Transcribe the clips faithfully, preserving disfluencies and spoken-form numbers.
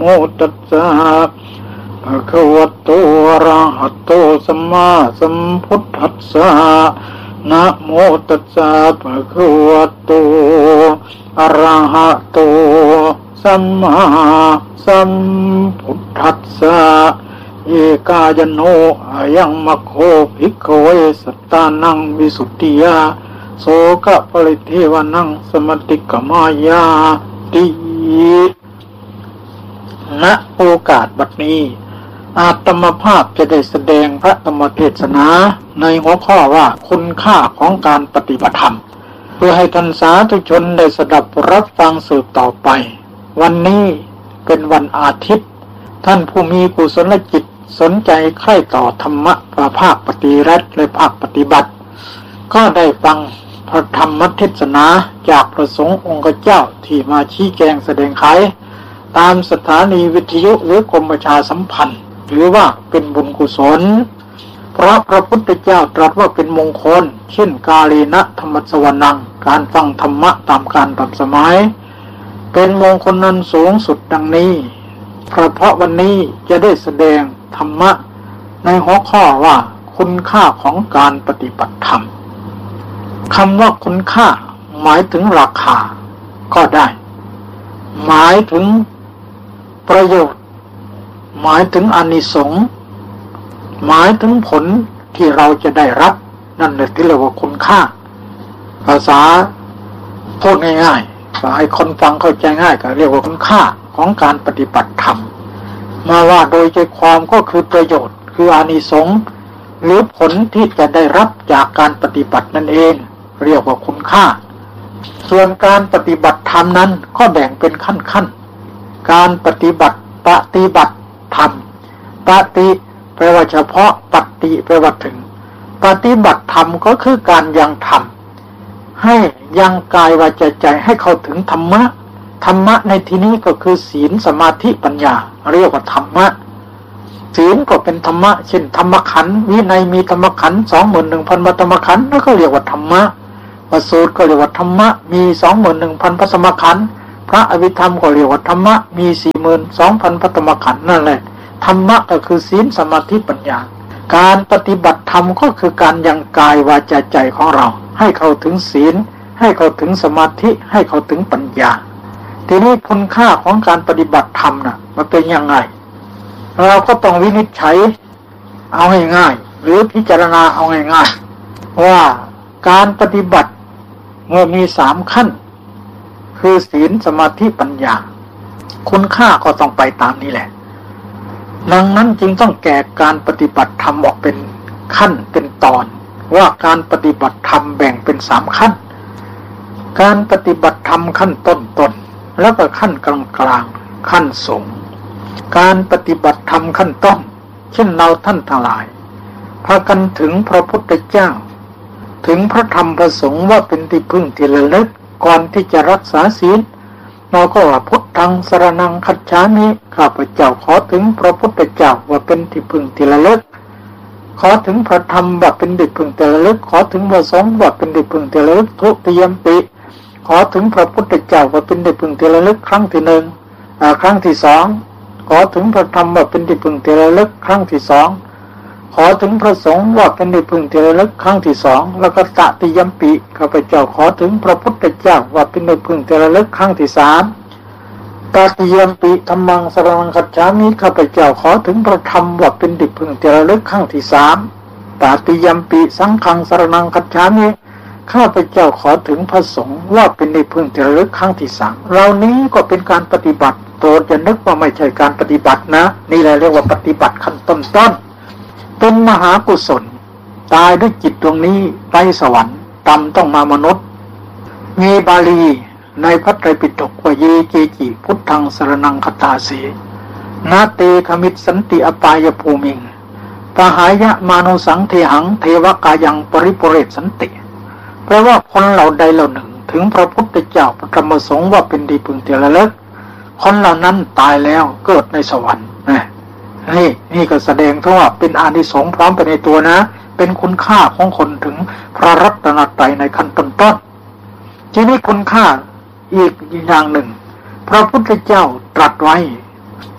ตัสสะภะคะวะโตอะระหะโตสัมมาสัมพุทธัสสะนะโมตัสสะภะคะวะโตอะระหะโตสัมมาสัมพุทธัสสะเอกายโนอายังมัคโคภิกขเวสัตตานังวิสุทธิยาโสกะปริเทวนังสมติกมายาติณโอกาสบัดนี้อาตมภาพจะได้แสดงพระธรรมเทศนาในหัวข้อว่าคุณค่าของการปฏิบัติธรรมเพื่อให้ท่านสาธุชนได้สดับรับฟังสืบต่อไปวันนี้เป็นวันอาทิตย์ท่านผู้มีกุศลจิตสนใจใคร่ต่อธรรมะประภาคปฏิรัติและภาคปฏิบัติก็ได้ฟังพระธรรมเทศนาจากพระสงฆ์องค์เจ้าที่มาชี้แจงแสดงไขตามสถานีวิทยุหรือกรมประชาสัมพันธ์หรือว่าเป็นบุญกุศลเพราะพระพุทธเจ้าตรัสว่าเป็นมงคลเช่นกาลีนะธรรมสวนังการฟังธรรมะตามการตามสมัยเป็นมงคลนั้นสูงสุดดังนี้เพราะวันนี้จะได้แสดงธรรมะในหัวข้อว่าคุณค่าของการปฏิบัติธรรมคำว่าคุณค่าหมายถึงราคาก็ได้หมายถึงประโยชน์หมายถึงอานิสงส์หมายถึงผลที่เราจะได้รับนั่นแหละที่เรียกว่าคุณค่าภาษาพูดง่ายๆให้คนฟังเข้าใจง่ายก็เรียกว่าคุณค่าของการปฏิบัติธรรมมาว่าโดยใจความก็คือประโยชน์คืออานิสงส์หรือผลที่จะได้รับจากการปฏิบัตินั่นเองเรียกว่าคุณค่าส่วนการปฏิบัติธรรมนั้นก็แบ่งเป็นขั้นๆการปฏิบัติปฏิบัติธรรมปฏิแปลว่าเฉพาะปฏิแปลว่าถึงปฏิบัติธรรมก็คือการยังธรรมให้ยังกายวาจาใจให้เข้าถึงธรรมะธรรมะในที่นี้ก็คือศีลสมาธิปัญญาเรียกว่าธรรมะศีลก็เป็นธรรมะเช่นธรรมขันธ์วินัยมีธรรมขันธ์ สองหมื่นหนึ่งพัน ธรรมขันธ์แล้วก็เรียกว่าธรรมะพระสูตรก็เรียกว่าธรรมะมี สองหมื่นหนึ่งพัน พระสมขันธ์พระอภิธรรมก็เรียกว่าธรรมะมี สี่หมื่นสองพัน พระธรรมขันธ์นั่นแหละธรรมะก็คือศีลสมาธิปัญญาการปฏิบัติธรรมก็คือการยังกายวาจาใจของเราให้เข้าถึงศีลให้เข้าถึงสมาธิให้เข้าถึงปัญญาทีนี้คุณค่าของการปฏิบัติธรรมน่ะมันเป็นยังไงเราก็ต้องวินิจฉัยเอาง่ายๆหรือพิจารณาเอาง่ายๆว่าการปฏิบัติเมื่อมีสามขั้นคือศีลสมาธิปัญญาคุณค่าก็ต้องไปตามนี้แหละดังนั้นจึงต้องแยกการปฏิบัติธรรมออกเป็นขั้นเป็นตอนว่าการปฏิบัติธรรมแบ่งเป็นสามขั้นการปฏิบัติธรรมขั้นต้นๆแล้วก็ขั้นกลางๆขั้นสูงการปฏิบัติธรรมขั้นต้นเช่นเราท่านทั้งหลายพากันถึงพระพุทธเจ้าถึงพระธรรมพระสงฆ์ว่าเป็นที่พึ่งที่ระลึกก่อนที่จะรักษาศีลเราก็ว่าพุทธังสรณังคัจฉามิข้าพเจ้าขอถึงพระพุทธเจ้าว่าเป็นที่พึ่งที่ระลึกขอถึงพระธรรมว่าเป็นที่พึ่งที่ระลึกขอถึงพระสงฆ์ว่าเป็นที่พึ่งที่ระลึกทุติยมปิขอถึงพระพุทธเจ้าว่าเป็นที่พึ่งที่ระลึกครั้งที่หนึ่งครั้งที่สองขอถึงพระธรรมว่าเป็นที่พึ่งที่ระลึกครั้งที่สองขอถึงพระสงฆ์ว่าเป็นที่พึ่งที่ระลึกครั้งที่สองแล้วก็ตติยมปิข้าพเจ้าขอถึงพระพุทธเจ้าว่าเป็นที่พึ่งที่ระลึกครั้งที่สามตติยมปิธัมมังสรณังคัจฉามิข้าพเจ้าขอถึงพระธรรมว่าเป็นที่พึ่งที่ระลึกครั้งที่สามตติยมปิสังฆังสรณังคัจฉามิข้าพเจ้าขอถึงพระสงฆ์ว่าเป็นที่พึ่งที่ระลึกครั้งที่สามเหล่านี้ก็เป็นการปฏิบัติโปรดอย่านึกว่าไม่ใช่การปฏิบัตินะนี่แหละเรียกว่าปฏิบัติขั้นต้นๆเป็นมหากุศลตายด้วยจิตดวงนี้ไปสวรรค์ต่ำต้องมามนุษย์มีบาลีในพระไตรปิฎกว่าเยเจจิพุทธังสรณังคตาสีนาเตขมิตสันติอปายภูมิงปหายะมานุสังเทหังเทวกายังปริปุเรศสันติแปลว่าคนเหล่าใดเหล่าหนึ่งถึงพระพุทธเจ้าพระธรรมสงฆ์ว่าเป็นที่พึ่งที่ระลึกคนเหล่านั้นตายแล้วเกิดในสวรรค์นี่นี่ก็แสดงว่าเป็นอานิสงส์พร้อมไปในตัวนะเป็นคุณค่าของคนถึงพระรัตนตรัยในขั้นต้นๆทีนี้คุณค่าอีกอย่างหนึ่งพระพุทธเจ้าตรัสไว้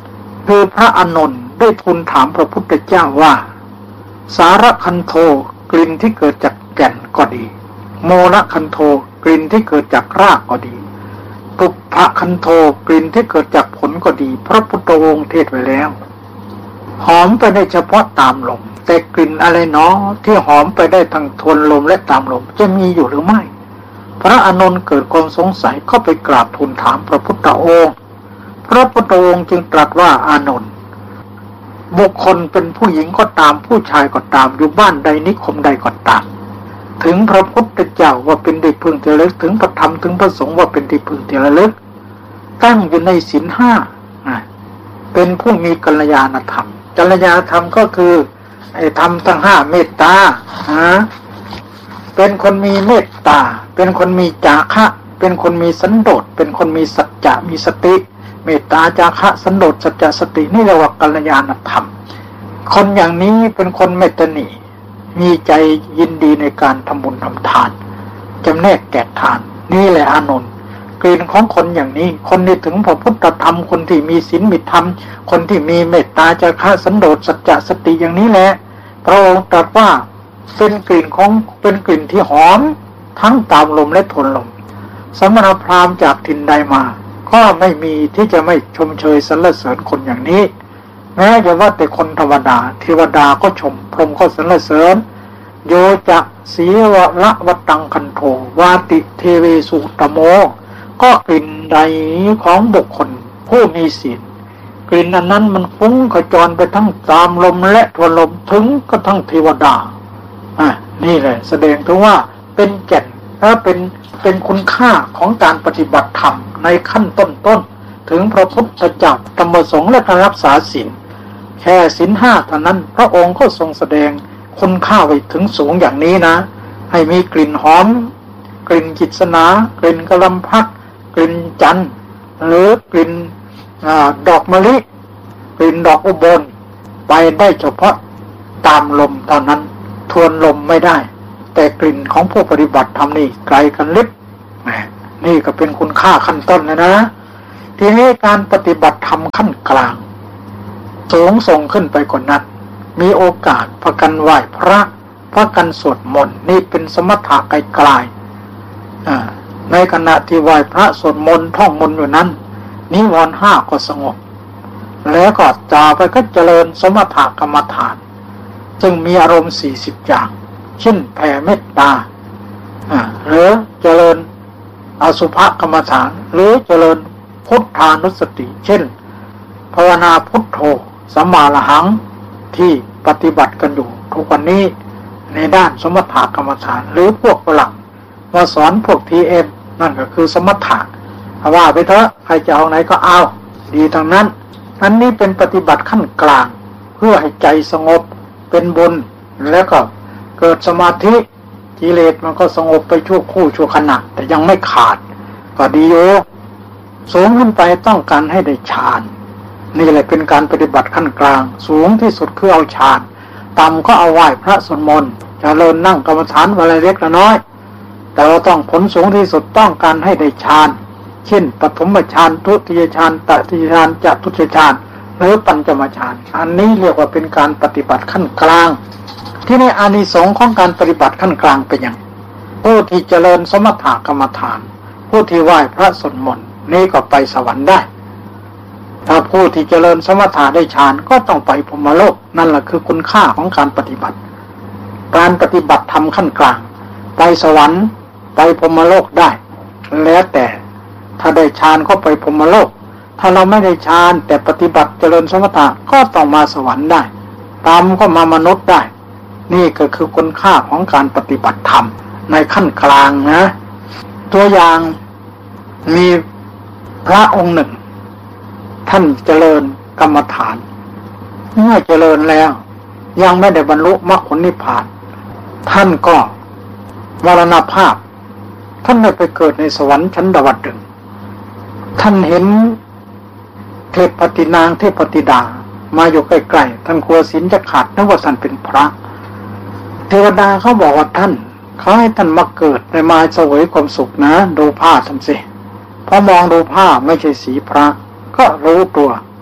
คือพระอานนท์ได้ทูลถามพระพุทธเจ้าว่าสารคันโทกลิ่นที่เกิดจากแก่นก็ดีโมลคันโทกลิ่นที่เกิดจากรากก็ดีปุพพคันโทกลิ่นที่เกิดจากผลก็ดีพระพุทธองค์เทศไว้แล้วหอมไปได้เฉพาะตามลมแต่กลิ่นอะไรเนาะที่หอมไปได้ทั้งทวนลมและตามลมจะมีอยู่หรือไม่พระอานนท์เกิดความสงสัยก็ไปกราบทูลถามพระพุทธองค์พระพุทธองค์จึงตรัสว่าอานนท์บุคคลเป็นผู้หญิงก็ตามผู้ชายก็ตามอยู่บ้านใดนิคมใดก็ตามถึงพระพุทธเจ้าว่าเป็นที่พึงที่ระลึกถึงพระธรรมถึงพระสงฆ์ว่าเป็นที่พึงที่ระลึกตั้งอยู่ในศีลห้าเป็นผู้มีกัลยาณธรรมกัลยาณธรรมก็คือไอ้ธรรมทั้งห้าเมตตาฮะเป็นคนมีเมตตาเป็นคนมีจาคะเป็นคนมีสันโดษเป็นคนมีสัจจะมีสติเมตตาจาคะสันโดษสัจจะสตินี่เรียกว่ากัลยาณธรรมคนอย่างนี้เป็นคนไม่ตนีมีใจยินดีในการทำบุญทำทานจำแนกแก่ทานนี่แหละอานนท์กลิ่นของคนอย่างนี้คนที่ถึงพระพุทธธรรมคนที่มีศีลมีธรรมคนที่มีเมตตาจาคะสันโดษสัจจะสติอย่างนี้แหละพระองค์ตรัสว่าเป็นกลิ่นของเป็นกลิ่นที่หอมทั้งตามลมและทวนลมสมณพราหมณ์จากถิ่นใดมาก็ไม่มีที่จะไม่ชมเชยสรรเสริญคนอย่างนี้แม้จะว่าแต่คนธรรมดาเทวดาก็ชมพรหมก็สรรเสริญโยจะสีวะละวตังคันโทวาติเทเวสุตโมก็กลิ่นใดของบุคคลผู้มีศีลกลิ่นอันนั้นมันฟุ้งกระจรไปทั้งตามลมและทวนลมถึงก็ทั้งเทวดาอ่ะนี่แหละแสดงถึงว่าเป็นแก่นและเป็นเป็นคุณค่าของการปฏิบัติธรรมในขั้นต้นๆถึงพระพุทธเจ้าธรรมสงฆ์และการรักษาศีลแค่ศีลห้าเท่านั้นพระองค์ก็ทรงแสดงคุณค่าไว้ถึงสูงอย่างนี้นะให้มีกลิ่นหอมกลิ่นกิษณากลิ่นกะลำพักกลิ่นจันทร์หรือกลิ่นดอกมะลิกลิ่นดอกอุบลไปได้เฉพาะตามลมเท่านั้นทวนลมไม่ได้แต่กลิ่นของผู้ปฏิบัติธรรมนี่ไกลกันลิบนี่ก็เป็นคุณค่าขั้นต้นนะนะทีนี้การปฏิบัติธรรมขั้นกลางสูงส่งขึ้นไปกว่านั้นมีโอกาสพากันไหว้พระพากันสวดมนต์นี่เป็นสมถะไกลๆในขณะที่ไหว้พระสวดมนต์ท่องมนต์อยู่นั้นนิวรณ์ห้าก็สงบแล้วก็จ่อไปก็เจริญสมถะกรรมฐานซึ่งมีอารมณ์สี่สิบอย่างเช่นแผ่เมตตาหรือเจริญอสุภกรรมฐานหรือเจริญพุทธานุสติเช่นภาวนาพุทโธสัมมาอรหังที่ปฏิบัติกันอยู่ทุกวันนี้ในด้านสมถะกรรมฐานหรือพวกฝรั่งมาสอนพวก ที เอ็ม นั่นก็คือสมถะว่าไปเถอะใครจะเอาไหนก็เอาดีทั้งนั้นอันนี้เป็นปฏิบัติขั้นกลางเพื่อให้ใจสงบเป็นบุญแล้วก็เกิดสมาธิกิเลสมันก็สงบไปชั่วคู่ชั่วขณะแต่ยังไม่ขาดก็ดีอยู่สูงขึ้นไปต้องการให้ได้ฌานนี่แหละเป็นการปฏิบัติขั้นกลางสูงที่สุดคือเอาฌานต่ำก็เอาไหว้พระสวดมนต์เจริญนั่งกรรมฐานวันละเล็กละน้อยแต่เราต้องผลสูงที่สุดต้องการให้ได้ฌานเช่นปฐมฌานทุติยฌานตติยฌานจตุตฌานหรือปัญจมฌานอันนี้เรียกว่าเป็นการปฏิบัติขั้นกลางที่นี่อานิสงส์ของการปฏิบัติขั้นกลางเป็นอย่างผู้ที่เจริญสมถกรรมฐานผู้ที่ไหว้พระสวดมนต์นี่ก็ไปสวรรค์ได้ถ้าผู้ที่เจริญสมถะได้ฌานก็ต้องไปพรหมโลกนั่นแหละคือคุณค่าของการปฏิบัติการปฏิบัติธรรมขั้นกลางไปสวรรค์ไปพรหมโลกได้แล้วแต่ถ้าได้ฌานก็ไปพรหมโลกถ้าเราไม่ได้ฌานแต่ปฏิบัติเจริญสมถะก็ต้องมาสวรรค์ได้ตามก็มามนุษย์ได้นี่ก็คือคุณค่าของการปฏิบัติธรรมในขั้นกลางนะตัวอย่างมีพระองค์หนึ่งท่านเจริญกรรมฐานเมื่อเจริญแล้วยังไม่ได้บรรลุมรรคผลนิพพานท่านก็มรณภาพท่านได้ไปเกิดในสวรรค์ชั้นดาวดึงส์ท่านเห็นเทพปฏินางเทพปฏิดามาอยู่ใกล้ๆท่านกลัวศีลจะขาดนึกว่าท่านเป็นพระเทวดาเขาบอกว่าท่านเขาให้ท่านมาเกิดในมาเสวยความสุขนะดูผ้าท่านสิพอมองดูผ้าไม่ใช่สีพระก็รู้ตัว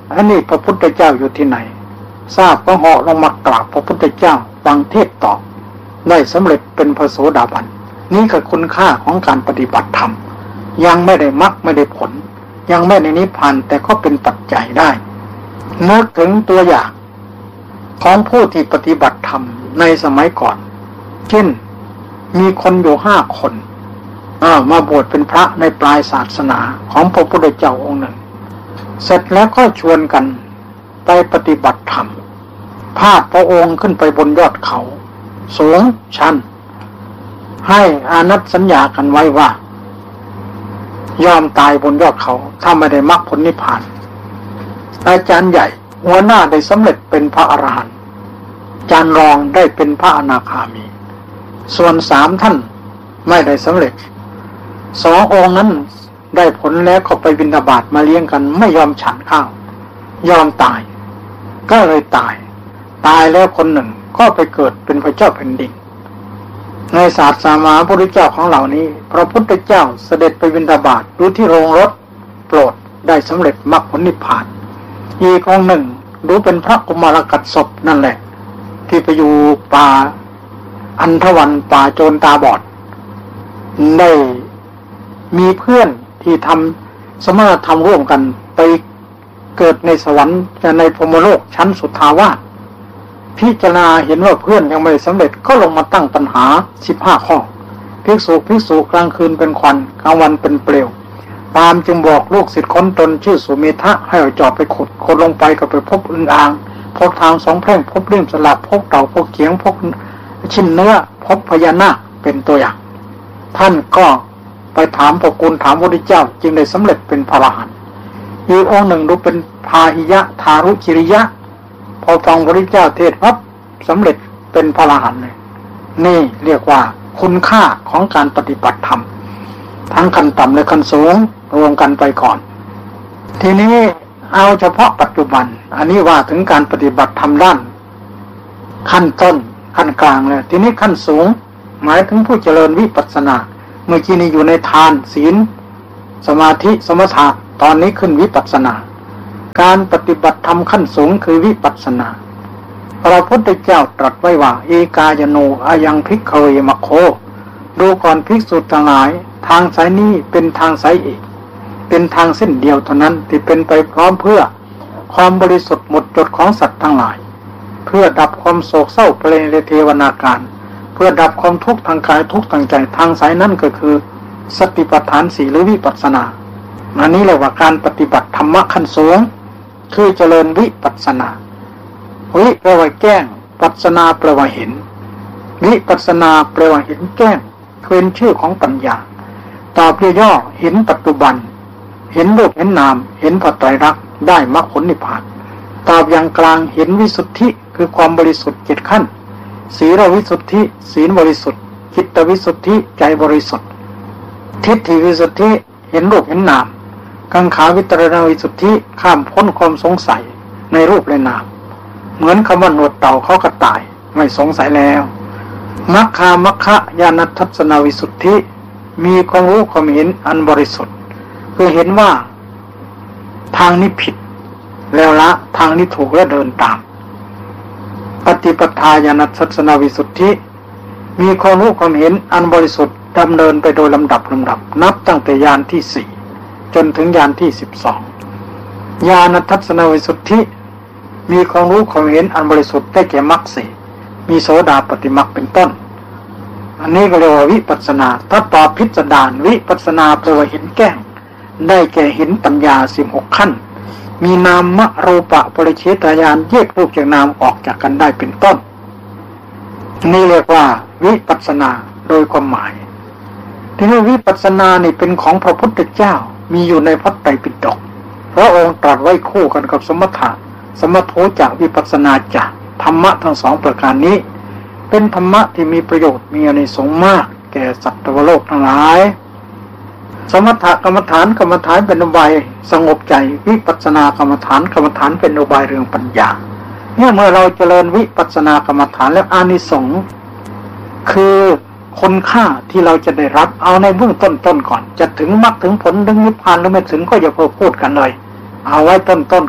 อันนี้พระพุทธเจ้าอยู่ที่ไหนทราบก็เหาะลงมากราบพระพุทธเจ้าฟังเทศน์ตอบได้สำเร็จเป็นพระโสดาบันนี่คือคุณค่าของการปฏิบัติธรรมยังไม่ได้มรรคไม่ได้ผลยังไม่ได้นิพพานแต่ก็เป็นปัจจัยได้นึกถึงตัวอย่างของผู้ที่ปฏิบัติธรรมในสมัยก่อนเช่นมีคนอยู่ห้าคนอ้าวมาบวชเป็นพระในปลายศาสนาของพระพุทธเจ้าองค์หนึ่งเสร็จแล้วก็ชวนกันไปปฏิบัติธรรมพาพระองค์ขึ้นไปบนยอดเขาสูงชันให้อานัตสัญญากันไว้ว่ายอมตายบนยอดเขาถ้าไม่ได้มรรคผลนิพพานอาจารย์ใหญ่หัวหน้าได้สำเร็จเป็นพระอรหันต์อาจารย์รองได้เป็นพระอนาคามีส่วนสามท่านไม่ได้สำเร็จสององค์นั้นได้ผลแล้วก็ไปบิณฑบาตมาเลี้ยงกันไม่ยอมฉันข้าวยอมตายก็เลยตายตายแล้วคนหนึ่งก็ไปเกิดเป็นพระเจ้าแผ่นดินในศาสนาพระพุทธเจ้าของเหล่านี้พระพุทธเจ้าเสด็จไปบิณฑบาตดูที่โรงรถโปรดได้สำเร็จมรรคผลนิพพานอีกองค์หนึ่งดูเป็นพระกุมารกัสสปนั่นแหละที่ไปอยู่ป่าอันธวันป่าโจรตาบอดได้มีเพื่อนที่ทำสมณธรรมร่วมกันไปเกิดในสวรรค์ในพรหมโลกชั้นสุทธาวาสพิจารณาเห็นว่าเพื่อนยังไม่สำเร็จก็ลงมาตั้งปัญหาสิบห้าข้อภิกษุภิกษุกลางคืนเป็นควันกลางวันเป็นเปลวปามจึงบอกลูกศิษย์คนตนชื่อสุเมธะให้เอาจอบไปขุดคนลงไปก็ไปพบอึ่งอ่างพบทางสองแพร่งพบเลี่ยมสลับพบเต่าพบเขียงพบชิ้นเนื้อพบพญานาคเป็นตัวอย่างท่านก็ไปถามพระคุณถามพระพุทธเจ้าจึงได้สำเร็จเป็นพระอรหันต์อีกองค์หนึ่งดูเป็นพาหิยะทารุจิริยะพอฟังพระพุทธเจ้าเทศน์ปั๊บสำเร็จเป็นพระอรหันต์เลยนี่เรียกว่าคุณค่าของการปฏิบัติธรรมทั้งขั้นต่ำและขั้นสูงรวมกันไปก่อนทีนี้เอาเฉพาะปัจจุบันอันนี้ว่าถึงการปฏิบัติธรรมด้านขั้นต้นขั้นกลางเลยทีนี้ขั้นสูงหมายถึงผู้เจริญวิปัสสนาเมื่อกี้นี้อยู่ในทานศีลสมาธิสมถะตอนนี้ขึ้นวิปัสสนาการปฏิบัติธรรมขั้นสูงคือวิปัสสนาพระพุทธเจ้าตรัสไว้ว่าเอกายโนอายังภิกขเวมคโคดูก่อนภิกษุทั้งหลายทางสายนี้เป็นทางสายเอกเป็นทางเส้นเดียวเท่านั้นที่เป็นไปพร้อมเพื่อความบริสุทธิ์หมดจดของสัตว์ทั้งหลายเพื่อดับความโศกเศร้าเพลงในเทวนาการเพื่อดับความทุกข์ทางกายทุกข์ทางใจทางสายนั้นก็คือสติปัฏฐานสี่หรือวิปัสสนาอันนี้เรียกว่าการปฏิบัติธรรมะขั้นสูงคือเจริญวิปัสสนาวิแปลว่าแจ้งปัสสนาแปลว่าเห็นวิปัสสนาแปลว่าเห็นแจ้งเป็นชื่อของปัญญาตอบย่อๆเห็นปัจจุบันเห็นรูปเห็นนามเห็นพระไตรลักษณ์ได้มรรคผลนิพพานตอบอย่างกลางเห็นวิสุทธิคือความบริสุทธิ์เจ็ดขั้นศีลวิสุทธิศีลบริสุทธิ์จิตวิสุทธิใจบริสุทธิ์ทิฏฐิวิสุทธิเห็นรูปเห็นนามกังขาวิตรณวิสุทธิข้ามพ้นความสงสัยในรูปและนามเหมือนคำว่าหนวดเต่าเขากระต่ายไม่สงสัยแล้วมัคคามัคคะญาณทัศนวิสุทธิมีความรู้ความเห็นอันบริสุทธิ์คือเห็นว่าทางนี้ผิดแล้วละทางนี้ถูกแล้วเดินตามปฏิปทาญาณทัศนวิสุทธิมีความรู้ความเห็นอันบริสุทธิ์ดำเนินไปโดยลำดับลำดับนับตั้งแต่ญาณที่สี่จนถึงญาณที่สิบสองญาณทัศนวิสุทธิมีความรู้ความเห็นอันบริสุทธิ์ได้แก่มรรคสี่มีโสดาปัตติมรรคเป็นต้นอันนี้ก็เรียกว่าวิปัสสนาถ้าตอบพิสดารวิปัสสนาแปลว่าเห็นแจ้งได้แก่เห็นปัญญาสิบหกขั้นมีนามรูปะปริเฉทญาณแยกรูปจากนามออกจากกันได้เป็นต้นนี่เรียกว่าวิปัสสนาโดยความหมายที่นี้วิปัสสนานี่เป็นของพระพุทธเจ้ามีอยู่ในพระไตรปิฎกพระองค์ตรัสไว้คู่กันกับสมถะสมโธจะวิปัสสนาจะธรรมะทั้งสองประการนี้เป็นธรรมะที่มีประโยชน์มีอานิสงส์มากแก่สัตว์โลกทั้งหลายสมถกรรมฐานกรรมฐานเป็นอุบายสงบใจวิปัสสนากรรมฐานกรรมฐานเป็นอุบายเรื่องปัญญาเนี่ยเมื่อเราเจริญวิปัสสนากรรมฐานแล้วอานิสงส์คือคุณค่าที่เราจะได้รับเอาในเบื้องต้นๆก่อนจะถึงมรรคถึงผลถึงนิพพานหรือไม่ถึงก็อย่าเพิ่งพูดกันเลยเอาไว้ต้นๆก่อน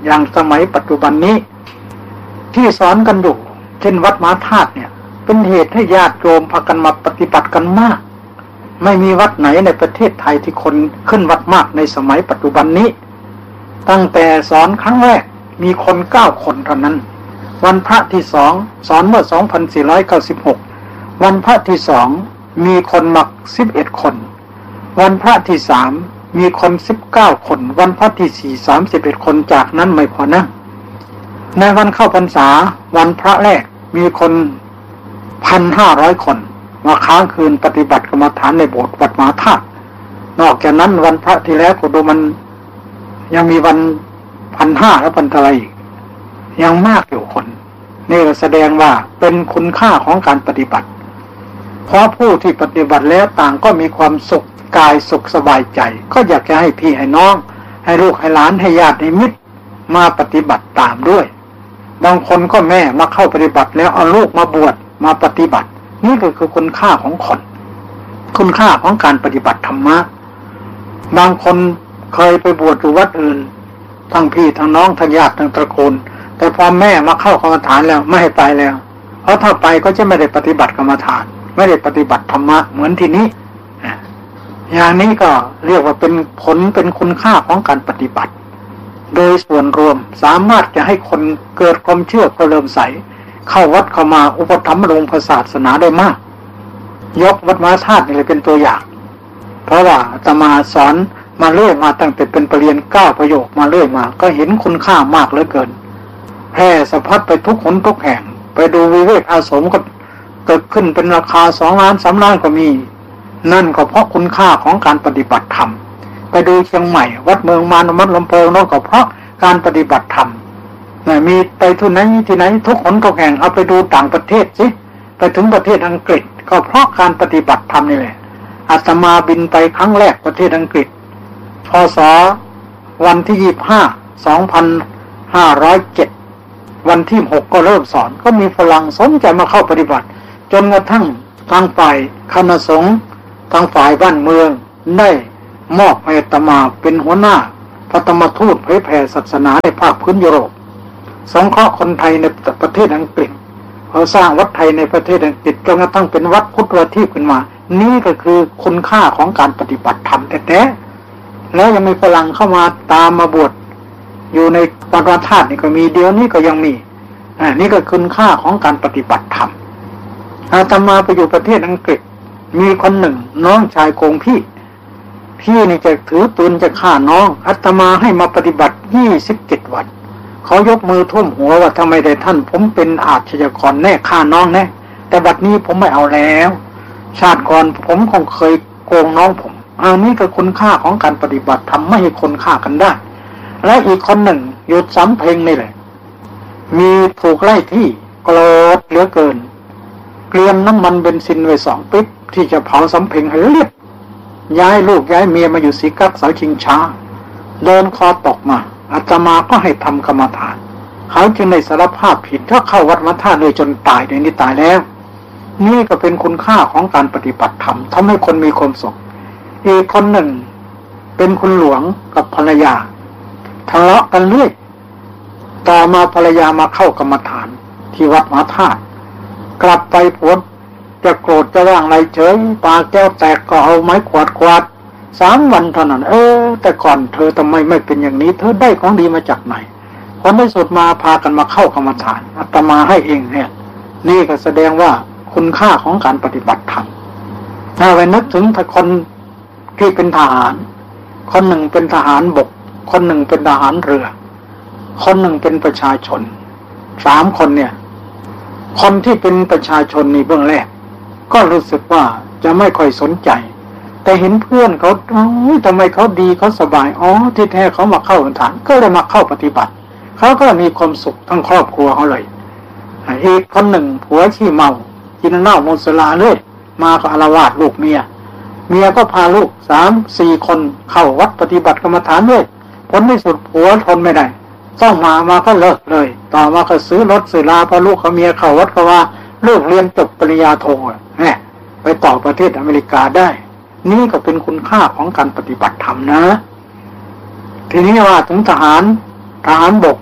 อย่างสมัยปัจจุบันนี้ที่สอนกันอยู่เช่นวัดมหาธาตุเนี่ยเป็นเหตุให้ญาติโยมพากันมาปฏิบัติกันมากไม่มีวัดไหนในประเทศไทยที่คนขึ้นวัดมากในสมัยปัจจุบันนี้ตั้งแต่สอนครั้งแรกมีคนเก้าคนเท่านั้นวันพระที่สองสอนเมื่อสองพันสี่ร้อยเก้าสิบหกวันพระที่สองมีคนมาสิบเอ็ดคนวันพระที่สามมีคนสิบเก้าคนวันพระที่สี่สามสิบเอ็ดคนจากนั้นไม่พอนั่งในวันเข้าพรรษาวันพระแรกมีคนพันห้าร้อยคนมาค้างคืนปฏิบัติกรรมฐานในโบสถ์วัดมหาธาตุนอกจากนั้นวันพระที่แล้วก็ดูมันยังมีวันพันห้าแล้วพันอะไรอีกยังมากอยู่คนนี่แสดงว่าเป็นคุณค่าของการปฏิบัติเพราะผู้ที่ปฏิบัติแล้วต่างก็มีความสุขกายสุขสบายใจก็อยากจะให้พี่ให้น้องให้ลูกให้หลานให้ญาติให้มิตรมาปฏิบัติตามด้วยบางคนก็แม่มาเข้าปฏิบัติแล้วเอาลูกมาบวชมาปฏิบัตินี่ก็คือคุณค่าของคนคุณค่าของการปฏิบัติธรรมะบางคนเคยไปบวชอยู่วัดอื่นทั้งพี่ทั้งน้องทั้งญาติทั้งตระกูลแต่พอแม่มาเข้ากรรมฐานแล้วไม่ให้ไปแล้วเพราะถ้าไปก็จะไม่ได้ปฏิบัติกรรมฐานไม่ได้ปฏิบัติธรรมะเหมือนที่นี้อย่างนี้ก็เรียกว่าเป็นผลเป็นคุณค่าของการปฏิบัติโดยส่วนรวมสามารถจะให้คนเกิดความเชื่อความเลื่อมใสเข้าวัดเข้ามาอุปถัมภ์บำรุงศาสนาได้มากยกวัดมหาธาตุนี่เลยเป็นตัวอย่างเพราะว่าอาตมาสอนมาเรื่อยมาตั้งแต่เป็นปรริญญาเก้าประโยคมาเรื่อยมาก็เห็นคุณค่ามากเหลือเกินแพร่สะพัดไปทุกหนทุกแห่งไปดูวิเวกอาสมก็เกิดขึ้นเป็นราคาสองล้านสามล้านก็มีนั่นก็เพราะคุณค่าของการปฏิบัติธรรมไปดูเชียงใหม่วัดเมืองมานมัดลำโพงนั่นก็เพราะการปฏิบัติธรรมมีไปที่ไหนที่ไหนทุกหนทุกแห่งเอาไปดูต่างประเทศสิไปถึงประเทศอังกฤษก็เพราะการปฏิบัติธรรมนี่แหละอาตมาบินไปครั้งแรกประเทศอังกฤษพ.ศ.วันที่ยี่สิบห้า สองพันห้าร้อยเจ็ดวันที่หกก็เริ่มสอนก็มีฝรั่งสนใจมาเข้าปฏิบัติจนกระทั่งทางฝ่ายคณะสงฆ์ทางฝ่ายบ้านเมืองได้มอบให้อาตมาเป็นหัวหน้าพระธรรมทูตเผยแผ่ศาสนาในภาคพื้นยุโรปสงเคราะห์คนไทยในประเทศอังกฤษเขาสร้างวัดไทยในประเทศอังกฤษจนกระทั่งเป็นวัดพุทธทิพย์ขึ้นมานี่ก็คือคุณค่าของการปฏิบัติธรรมแท้ๆแล้วยังมีฝรั่งเข้ามาตามมาบวชอยู่ในวัดมหาธาตุนี่ก็มีเดี๋ยวนี้ก็ยังมีอ่านี่ก็คุณค่าของการปฏิบัติธรรมอาตมาไปอยู่ประเทศอังกฤษมีคนหนึ่งน้องชายโกงพี่พี่นี่จะถือปืนจะฆ่าน้องอาตมาให้มาปฏิบัติยี่สิบเจ็ดวันเขายกมือท่วมหัวว่าทำไมได้ท่านผมเป็นอาชญากรแน่ฆ่าน้องแน่แต่บัดนี้ผมไม่เอาแล้วชาติก่อนผมคงเคยโกงน้องผมอันนี้ก็คุณค่าของการปฏิบัติทำไม่ให้คนฆ่ากันได้และอีกคนหนึ่งหยุดสำเพ็งนี่แหละมีถูกไล่ที่โกรธเหลือเกินเกลียนน้ำมันเบนซินไว้สองปิ๊บที่จะเผาสำเพ็งให้เรียบย้ายลูกย้ายเมียมาอยู่สีกักเสาชิงช้าเดินคอตกมาอาตมาก็ให้ทำกรรมฐานเขาจึงได้สารภาพผิดถ้าเข้าวัดมหาธาตุเลยจนตายเดี๋ยวนี้ตายแล้วนี่ก็เป็นคุณค่าของการปฏิบัติธรรมทำให้คนมีความสุขอีกคนหนึ่งเป็นคุณหลวงกับภรรยาทะเลาะกันเรื่อยต่อมาภรรยามาเข้ากรรมฐานที่วัดมหาธาตุกลับไปผัวจะโกรธจะว่างไรเฉยปากแก้วแตกก็เอาไม้ขวาดขวาดสามวันเท่านั้นเออแต่ก่อนเธอทำไมไม่เป็นอย่างนี้เธอได้ของดีมาจากไหนผลในสุดมาพากันมาเข้ากรรมฐานอาตมาให้เองเนี่ยนี่ก็แสดงว่าคุณค่าของการปฏิบัติธรรมถ้าไปนึกถึงคนที่เป็นทหารคนหนึ่งเป็นทหารบกคนหนึ่งเป็นทหารเรือคนหนึ่งเป็นประชาชนสามคนเนี่ยคนที่เป็นประชาชนนี่เบื้องแรกก็รู้สึกว่าจะไม่ค่อยสนใจแต่เห็นเพื่อนเขาทำไมเขาดีเขาสบายอ๋อที่แท้เขามาเข้ากรรมฐานก็เลยมาเข้าปฏิบัติเขาก็มีความสุขทั้งครอบครัวเขาเลยอีกคนหนึ่งผัวขี้เมากินเหล้าเมาสุราเลยมาก็อาละวาดลูกเมียเมียก็พาลูกสามสี่คนเข้าวัดปฏิบัติกรรมฐานด้วยผลในสุดผัวทนไม่ได้ต้องมามาก็เลิกเลยต่อมาก็ซื้อรถซื้อลาพอลูกเขาเมียเข้าวัดก็ว่าลูกเรียนจบปริญญาโทแหมไปต่อประเทศอเมริกาได้นี่ก็เป็นคุณค่าของการปฏิบัติธรรมนะทีนี้ว่าถึงทหารทหารบก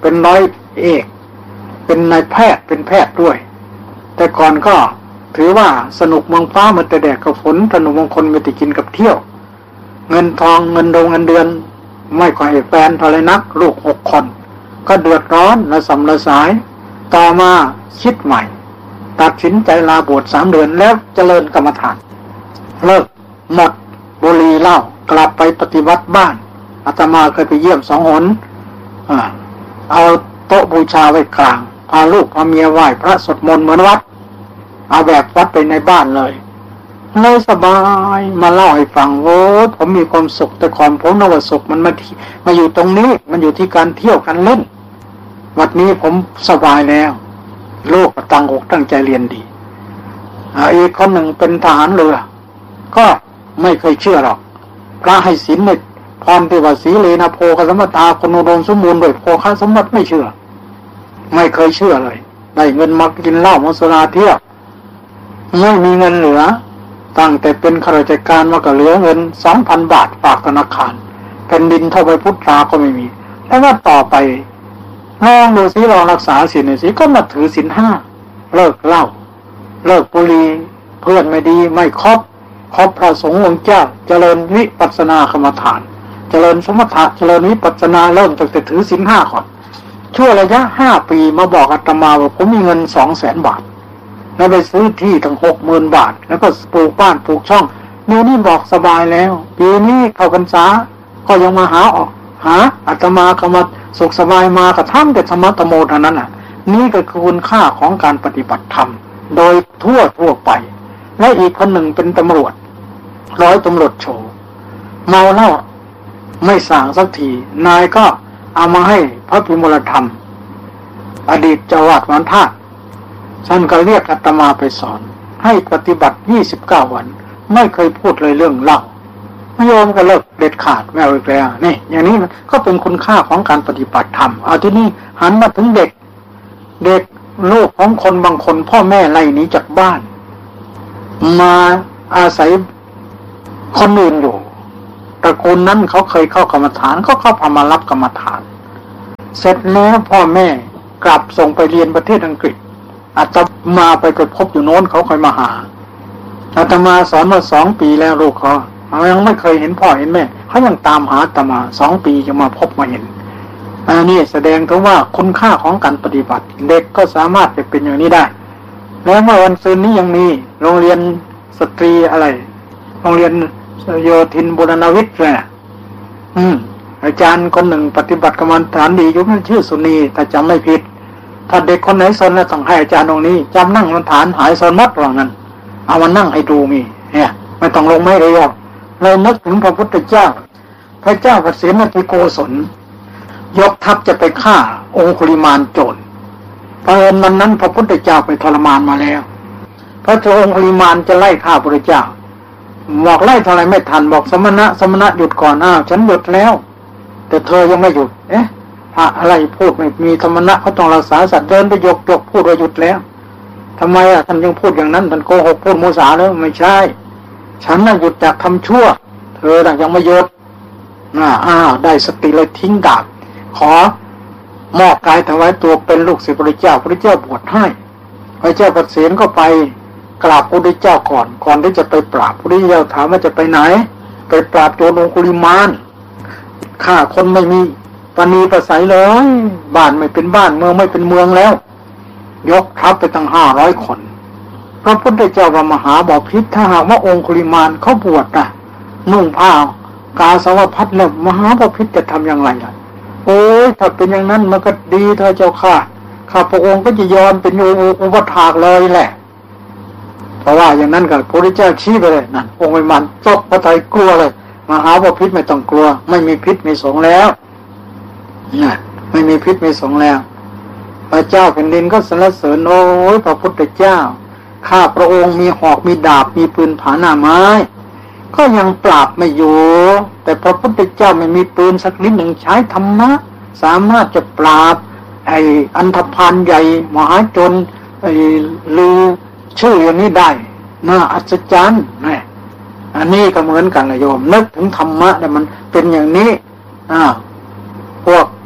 เป็นร้อยเอกเป็นนายแพทย์เป็นแพทย์ด้วยแต่ก่อนก็ถือว่าสนุกเมืองฟ้ามันแต่แดดกับฝนสนุกมงคลมันแต่กินกับเที่ยวเงินทองเงินดงเงินเดือนไม่ค่อยให้แฟนเท่าไรนักลูกหกคนก็เดือดร้อนระสำระสายต่อมาคิดใหม่ตัดสินใจลาบวชสามเดือนแล้วเจริญกรรมฐานเลิกหมดบุหรี่เหล้ากลับไปปฏิบัติบ้านอาตมาเคยไปเยี่ยมสองหนอ่าเอาโต๊ะบูชาไว้กลางพาลูกพาเมียไหว้พระสวดมนต์เหมือนวัดเอาแบบวัดไปในบ้านเลยเลยสบายมาเล่าให้ฟังโอ้ผมมีความสุขแต่ความผมนวสุขมันมาที่มาอยู่ตรงนี้มันอยู่ที่การเที่ยวกันเล่นวันนี้ผมสบายแล้วลูกตั้งอกตั้งใจเรียนดีอีกคนหนึ่งเป็นทหารเรือก็ไม่เคยเชื่อหรอกพระให้ศีลเนี่ยพรที่ว่าสีเลนะโภคสัมปทาคนอุดมสมบูรณ์ด้วยโภคสมบัติไม่เชื่อไม่เคยเชื่อเลยได้เงินมากินเหล้ามาสุราเที่ยวไม่มีเงินเหลือตั้งแต่เป็นข้าราชการมาก็เหลือเงิน สองพัน บาทฝากธนาคารแผ่นดินเท่าใบพุทราก็ไม่มีแล้วว่าต่อไปลองดูสิลองรักษาศีลสิก็มาถือศีลห้าเลิกเหล้าเลิกบุหรี่เพื่อนไม่ดีไม่คบคบพระสงฆ์องค์เจ้าเจริญวิปัสสนากรรมฐานเจริญสมถะเจริญวิปัสสนาเริ่มตั้งแต่ถือศีลห้าก่อนช่วงระยะห้าปีมาบอกอาตมาว่าผมมีเงิน สองแสน บาทแล้วไปซื้อที่ตั้ง หกหมื่น บาทแล้วก็ปลูกบ้านปลูกช่องเมื่อนี้บอกสบายแล้วปีนี้เข้าพรรษาก็ยังมาหาออกหาอาตมาก็มาสุขสบายมากระทั่งแต่ธรรมะตโมเท่านั้นน่ะนี่ก็คือคุณค่าของการปฏิบัติธรรมโดยทั่วทั่วไปและอีกคนหนึ่งเป็นตำรวจร้อยตำรวจโฉเมาเหล้าไม่สั่งสักทีนายก็เอามาให้พระพิมลธรรมอดีตเจ้าวาดวัดท่าท่านก็เรียกอาตมาไปสอนให้ปฏิบัติยี่สิบเก้าวันไม่เคยพูดเลยเรื่องเหล้าโยมก็เลิกเด็ดขาดไม่เอาอีกแล้วนี่อย่างนี้ก็เป็นคุณค่าของการปฏิบัติธรรมเอาที่นี่หันมาถึงเด็กเด็กลูกของคนบางคนพ่อแม่ไล่หนีจากบ้านมาอาศัยคนอื่นอยู่ตระกูลนั้นเขาเคยเข้ากรรมฐานเขาเข้าพามารับกรรมฐานเสร็จแล้วพ่อแม่กลับส่งไปเรียนประเทศอังกฤษอาตมาไปไปพบอยู่โน้นเขาค่อยมาหาอาตมาสอนมาสองปีแล้วลูกเขาเขายังไม่เคยเห็นพ่อเห็นแม่เขายังตามหาอาตมาสองปีจะมาพบมาเห็นอันนี้แสดงถึงว่าคุณค่าของการปฏิบัติเด็กก็สามารถจะเป็นอย่างนี้ได้แล้วเมื่อวันซืนนี้ยังมีโรงเรียนสตรีอะไรโรงเรียนโยธินบุรณวิทย์เลยอืมอาจารย์คนหนึ่งปฏิบัติกรรมฐานดีอยู่นั่นชื่อสุนีถ้าจำไม่ผิดถ้าเด็กคนไหนสนแล้วต้องให้อาจารย์ตรงนี้จำนั่งมันฐานหายสนมัดว่างั้นเอามานั่งให้ดูมีเนี่ยไม่ต้องลงไม่เลยหรอกเลยนึกถึงพระพุทธเจ้าพระเจ้าเกษมติโกศลยกทัพจะไปฆ่าองคุลิมานโจรเพราะเอิญวันนั้นพระพุทธเจ้าไปทรมานมาแล้วพระเจ้าองคุลิมานจะไล่ฆ่าพระเจ้าบอกไล่เท่าไรไม่ทันบอกสมณะสมณะหยุดก่อนอ้าวฉันหยุดแล้วแต่เธอยังไม่หยุดเอ๊ะพระอะไรพูดไม่มีสมณะเขาต้องรักษาสัตว์เดินไปยกยกพูดว่าหยุดแล้วทำไมอ่ะท่านยังพูดอย่างนั้นท่านโกหกพูดมุสาแล้วไม่ใช่ฉันน่ะหยุดจากทำชั่วเธอน่ะยังไม่หยุดน่ะอ้าวได้สติเลยทิ้งดาบขอมอบกายถวายตัวเป็นลูกศิษย์พระเจ้าพระเจ้าบวชให้พระเจ้าเกษมก็ไปกราบพระพุทธเจ้าก่อนก่อนที่จะไปปราบพระพุทธเจ้าถามว่าจะไปไหนไปปราบโจรองคุลิมานฆ่าคนไม่มีปณีประสัยเลยบ้านไม่เป็นบ้านเมืองไม่เป็นเมืองแล้วยกทัพไปตั้งห้าร้อยคนพระพุทธเจ้าว่ามหาบพิตรถ้าหากว่าองคุลิมานเขาบวชนะนุ่งผ้ากาสาวพัดแล้วมหาบพิตรจะทำอย่างไรล่ะโอ้ยถ้าเป็นอย่างนั้นมันก็ดีเธอเจ้าค่ะข้าพระองค์ก็จะยอมเป็นอุปถากเลยแหละเพราะว่าอย่างนั้นก็พระพุทธเจ้าชี้ไปเลยนั่นองค์วิมานตกพระทัยกลัวเลยมหาบพิตรไม่ต้องกลัวไม่มีพิษมีสงแล้วน่ะไม่มีพิษมีสงแล้วพระเจ้าแผ่นดินก็สรรเสริญโอ้ยพระพุทธเจ้าข้าพระองค์มีหอกมีดาบมีปืนผาหน้าไม้ก็ยังปราบไม่อยู่แต่พระพุทธเจ้าไม่มีปืนสักนิดหนึ่งใช้ธรรมะสามารถจะปราบไอ้อันธพาลใหญ่มหาจนไอ้ลือชื่ออย่างนี้ได้น่าอัศจรรย์นะอันนี้ก็เหมือนกันนะโยมนึกถึงธรรมะแต่มันเป็นอย่างนี้อ่าพวก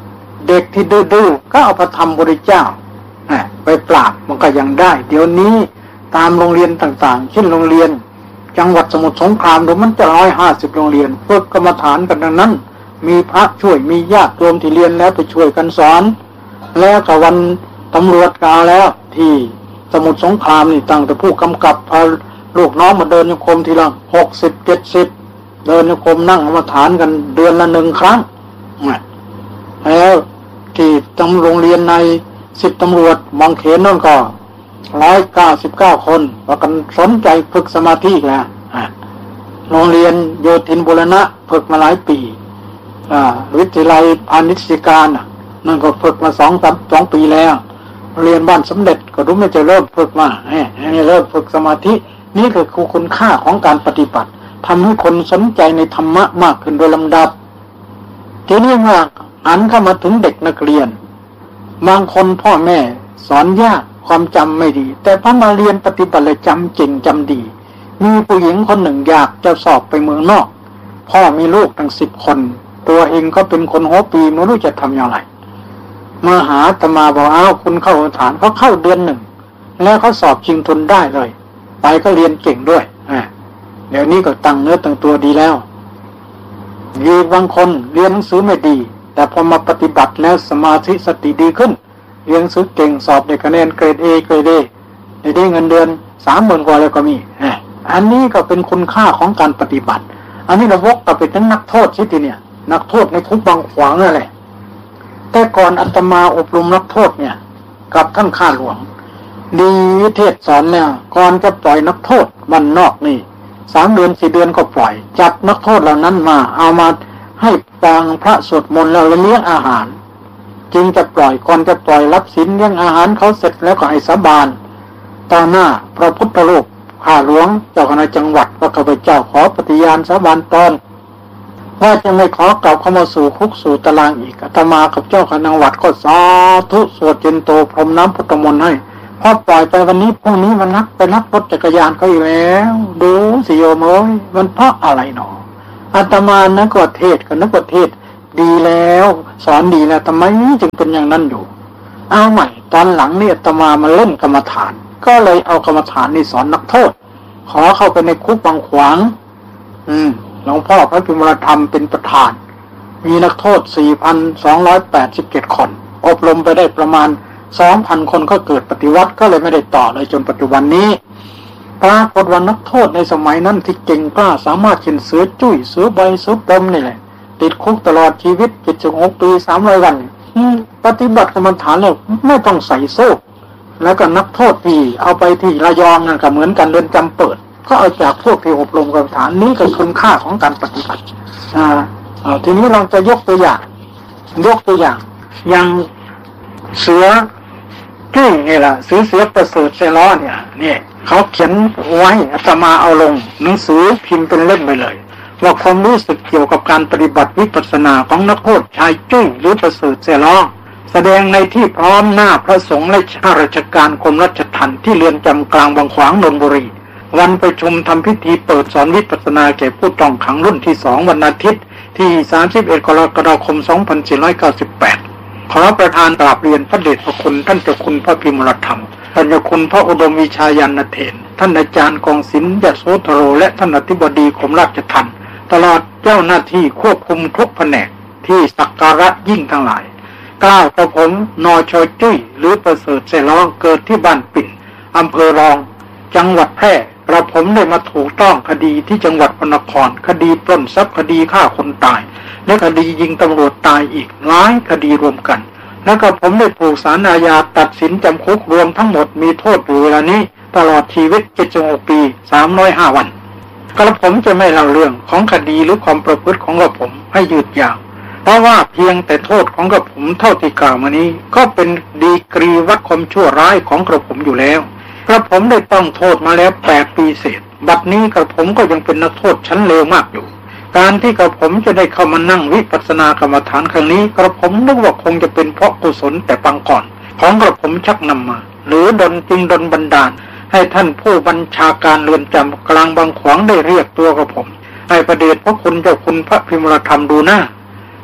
เด็กที่ดื้อๆก็เอาพระธรรมบริเจ้าไปปราบมันก็ยังได้เดี๋ยวนี้ตามโรงเรียนต่างๆเช่นโรงเรียนจังหวัดสมุทรสงครามดูมันจะร้อยห้าสิบโรงเรียนฝึกกรรมฐานกันดังนั้นมีพระช่วยมีญาติโยมที่เรียนแล้วไปช่วยกันสอนแล้วก็วันตำรวจกล่าวแล้วที่สมุทรสงครามนี่ตั้งแต่ผู้กำกับพาลูกน้องมาเดินโยกมทีละหกสิบเจ็ดสิบเดินโยกมนั่งกรรมฐานกันเดือนละหนึ่งครั้งแล้วที่ตำโรงเรียนในสิบตำรวจบางเขนนั่นก็ร้อยเก้าสิบเก้าคนว่ากันสนใจฝึกสมาธิแล้วโรงเรียนโยธินบุรณะฝึกมาหลายปีวิทยาลัยพาณิชยการนั่นก็ฝึกมาสองสามสองปีแล้วเรียนบ้านสมเด็จก็รู้ไม่จะเริ่มฝึกมาเนี่ยเริ่มฝึกสมาธินี่คือคุณค่าของการปฏิบัติทำให้คนสนใจในธรรมะมากขึ้นโดยลำดับทีนี้ว่าอันเข้ามาถึงเด็กนักเรียนบางคนพ่อแม่สอนยากความจำไม่ดีแต่พอมาเรียนปฏิบัติเลยจำเก่งจำดีมีผู้หญิงคนหนึ่งอยากจะสอบไปเมืองนอกพ่อมีลูกตั้งสิบคนตัวเองก็เป็นคนหัวปีไม่รู้จะทำอย่างไรมาหาอาตมาบอกอ้าวคุณเข้าฐานเขาเข้าเดือนหนึ่งแล้วเขาสอบชิงทุนได้เลยไปก็เรียนเก่งด้วยเดี๋ยวนี้ก็ตั้งเนื้อตั้งตัวดีแล้วมีบางคนเรียนหนังสือไม่ดีแต่พอมาปฏิบัติแล้วสมาธิสติดีขึ้นเรียนหนังสือเก่งสอบได้คะแนนเกรด A เกรด A ได้ได้เงินเดือน สามหมื่น กว่าเลยก็มีอันนี้ก็เป็นคุณค่าของการปฏิบัติอันนี้เราวกกลับไปถึงนักโทษสิทีเนี่ยนักโทษในคุกบางขวางนั่นแหละแต่ก่อนอาตมาอบรมนักโทษเนี่ยกับท่านข้าหลวงดีวิเทศสอนแล้วก่อนจะปล่อยนักโทษบ้านนอกนี่สามเดือนสี่เดือนก็ปล่อยจับนักโทษเหล่านั้นมาเอามาให้ฟังพระสวดมนต์แล้วเลี้ยงอาหารจึงจะปล่อยก่อนจะปล่อยรับศีลเลี้ยงอาหารเขาเสร็จแล้วก็ให้สาบานต่อหน้าพระพุทธรูปข้าหลวงเจ้าคณะจังหวัดว่าข้าพเจ้าขอปฏิญาณสาบานตนว่าจะไม่ขอกลับเข้ามาสู่คุกสู่ตารางอีกอาตมากับเจ้าคณะจังหวัดก็สาธุสวดเจนโตพรมน้ำพุทธมนต์ให้พอปล่อยไปวันนี้พรุ่งนี้มันนักไปนักรถจักรยานเขาอีกแล้วดูสิโยมเอ้ยมันเพราะอะไรหนออาตมานักเทศกับนักเทศดีแล้วสอนดีแล้วทำไมจึงเป็นอย่างนั้นอยู่เอาใหม่ตอนหลังเนี่ยอาตมามาเล่นกรรมฐานก็เลยเอากรรมฐานนี่สอนนักโทษขอเข้าไปในคุกบางขวางอืมหลวงพ่อพระพิมลธรรมเป็นประธานมีนักโทษ สี่พันสองร้อยแปดสิบเจ็ด คนอบรมไปได้ประมาณ สองพัน คนก็เกิดปฏิวัติก็เลยไม่ได้ต่อเลยจนปัจจุบันนี้ปรากฏว่านักโทษในสมัยนั้นที่เก่งกล้าสามารถเช่นเสือจุ้ยเสือใบเสือปมนี่แหละติดคุกตลอดชีวิตเจ็ดสิบหกปีสามร้อยวันปฏิบัติกรรมฐานแล้วไม่ต้องใส่โซ่แล้วก็นักโทษที่เอาไปที่ระยองนั่นก็เหมือนกันเรือนจำเปิดก็เอาจากพวกที่อบรมกรรมฐานนี้คือคุณค่าของการปฏิบัติอ่าทีนี้เราจะยกตัวอย่างยกตัวอย่างอย่างเสือกิ้งนี่แหละเสือเสือประเสริฐเสล้อเนี่ยเนี่ยเขาเขียนไว้อาตมาเอาลงหนังสือพิมพ์เป็นเล่มไปเลยว่าความรู้สึกเกี่ยวกับการปฏิบัติวิปัสสนาของนักโทษชายจุ้ยหรือประเสริฐเสล้อแสดงในที่พร้อมหน้าพระสงฆ์และข้าราชการกรมราชทัณฑ์ที่เรือนจำกลางบางขวางนนทบุรีวันประชุมทำพิธีเปิดสอนวิปัสสนาแก่ผู้ต้องขังรุ่นที่สองวันอาทิตย์ที่สามสิบเอ็ดกรกฎาคมสองพันสี่ร้อยเก้าสิบแปดขอประธานกราบเรียนพระเดชพระคุณท่านเจ้าคุณพระพิมลธรรมท่านเจ้าคุณพระอุดมวิชาญาณเถรท่านอาจารย์กองศิลป์ยโสธโรและท่านอธิบดีกรมราชทัณฑ์ตลอดเจ้าหน้าที่ควบคุมทุกแผนกที่สักการะยิ่งทั้งหลายกล้าวกระผมนชจุ้ยหรือประเสริฐเสล้อเกิดที่บ้านปิ่นอำเภอรองจังหวัดแพร่กระผมได้มาถูกต้องคดีที่จังหวัดพระนครคดีปล้นทรัพย์คดีฆ่าคนตายและคดียิงตำรวจตายอีกหลายคดีรวมกันและก็ผมได้ถูกศาลอาญาตัดสินจำคุกรวมทั้งหมดมีโทษอยู่เวลานี้ตลอดชีวิตเจ็ดสิบหกปีสามร้อยห้าวันกระผมจะไม่เล่าเรื่องของคดีหรือความประพฤติของกระผมให้ยืดยาวเพราะว่าเพียงแต่โทษของกระผมเท่าที่กล่าวมานี้ก็เป็นดีกรีวัดความชั่วร้ายของกระผมอยู่แล้วกระผมได้ต้องโทษมาแล้วแปดปีเศษบัดนี้กระผมก็ยังเป็นนักโทษชั้นเลวมากอยู่การที่กระผมจะได้เข้ามานั่งวิปัสสนากรรมฐานครั้งนี้กระผมนึกว่าคงจะเป็นเพราะกุศลแต่ปางก่อนของกระผมชักนำมาหรือดลจึงดลบันดาลให้ท่านผู้บัญชาการเรือนจำกลางบางขวางได้เรียกตัวกระผมให้ประเดชพระคุณเจ้าคุณพระพิมลธรรมดูหน้า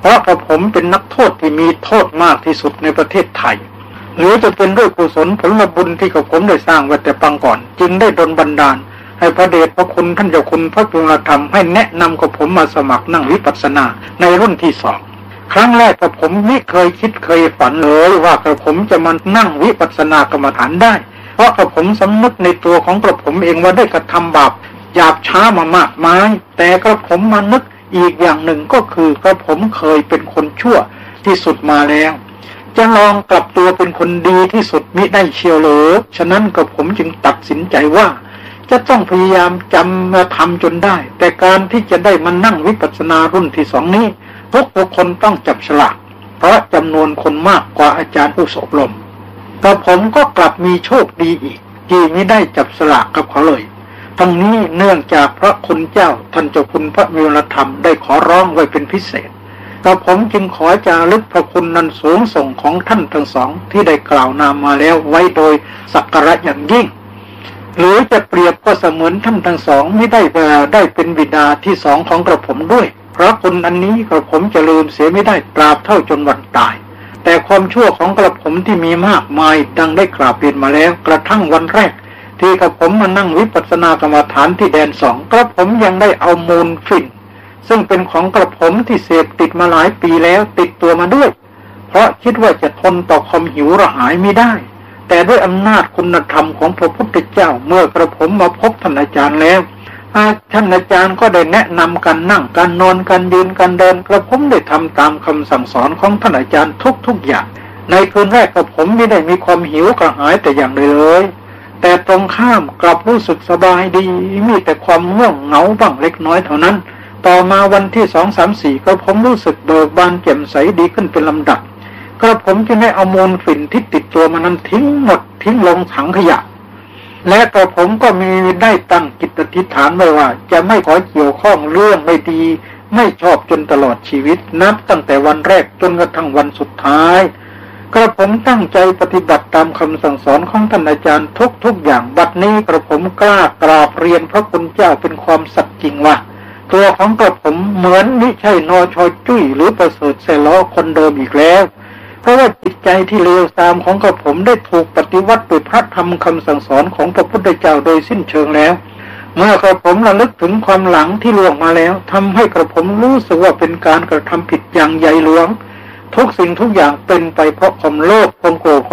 เพราะกระผมเป็นนักโทษที่มีโทษมากที่สุดในประเทศไทยหรือจะเป็นด้วยกุศลผลบุญที่กระผมได้สร้างไว้แต่ปางก่อนจึงได้ดลบันดาลให้พระเดชพระคุณท่านเจ้าคุณพระจุลธรรมให้แนะนำกระผมมาสมัครนั่งวิปัสสนาในรุ่นที่สองครั้งแรกกระผมไม่เคยคิดเคยฝันเลยว่ากระผมจะมานั่งวิปัสสนากรรมฐานได้เพราะกระผมสำนึกในตัวของกระผมเองว่าได้กระทำบาปหยาบช้ามามากมายแต่กระผมมานึกอีกอย่างหนึ่งก็คือกระผมเคยเป็นคนชั่วที่สุดมาแล้วจะลองกลับตัวเป็นคนดีที่สุดมิได้เชียวหรือฉะนั้นกระผมจึงตัดสินใจว่าจะต้องพยายามจำมาทำจนได้แต่การที่จะได้มานั่งวิปัสสนารุ่นที่สองนี้ทุกทุกคนต้องจับฉลากเพราะจำนวนคนมากกว่าอาจารย์ผู้อบรมแต่ผมก็กลับมีโชคดีอีกที่ไม่ได้จับฉลากกับเขาเลยทั้งนี้เนื่องจากพระคุณเจ้าท่านเจ้าคุณพระมิลธรรมได้ขอร้องไว้เป็นพิเศษแต่ผมจึงขอจารึกพระคุณนันสูงส่งของท่านทั้งสองที่ได้กล่าวนามมาแล้วไว้โดยสักการะอย่างยิ่งหรือจะเปรียบก็เสมือนท่านทั้งสองไม่ได้ได้เป็นบิดาที่สองของกระผมด้วยเพราะคุณอันนี้กระผมจะลืมเสียไม่ได้ตราบเท่าจนวันตายแต่ความชั่วของกระผมที่มีมากมายดังได้กราบเรียนมาแล้วกระทั่งวันแรกที่กระผมมานั่งวิปัสสนากรรมฐานที่แดนสองกระผมยังได้เอามูลฝิ่นซึ่งเป็นของกระผมที่เสพติดมาหลายปีแล้วติดตัวมาด้วยเพราะคิดว่าจะทนต่อความหิวกระหายไม่ได้แต่ด้วยอำนาจคุณธรรมของพระพุทธเจ้าเมื่อกระผมมาพบท่านอาจารย์แล้วท่านอาจารย์ก็ได้แนะนำการนั่งการนอนการยืนการเดินกระผมได้ทำตามคำสั่งสอนของท่านอาจารย์ทุกๆอย่างในคืนแรกกระผมไม่ได้มีความหิวกระหายแต่อย่างใดเลยแต่ตรงข้ามกลับรู้สึกสบายดีมีแต่ความง่วงเหงาบ้างเล็กน้อยเท่านั้นต่อมาวันที่สองสามสี่กระผมรู้สึกเบิกบานแจ่มใสดีขึ้นเป็นลำดับกระผมจึงได้เอามูลฝิ่นที่ติดตัวมานั้นทิ้งหมดทิ้งลงถังขยะและกระผมก็มีได้ตั้งจิตอธิษฐานไว้ว่าจะไม่ขอเกี่ยวข้องเรื่องไม่ดีไม่ชอบจนตลอดชีวิตนับตั้งแต่วันแรกจนกระทั่งวันสุดท้ายกระผมตั้งใจปฏิบัติตามคำสั่งสอนของท่านอาจารย์ทุกๆอย่างบัดนี้กระผมกล้ากราบเรียนพระคุณเจ้าเป็นความสัตย์จริงว่าตัวของกระผมเหมือนไม่ใช่นอชอจุ้ยหรือประเสริฐเสล้อคนเดิมอีกแล้วเพราะว่าจิตใจที่เลวทรามของกระผมได้ถูกปฏิวัติโดยพระธรรมคำสั่งสอนของพระพุทธเจ้าโดยสิ้นเชิงแล้วเมื่อกระผมระลึกถึงความหลังที่ล่วงมาแล้วทำให้กระผมรู้สึกว่าเป็นการกระทำผิดอย่างใหญ่หลวงทุกสิ่งทุกอย่างเป็นไปเพราะความโลภความโกรธ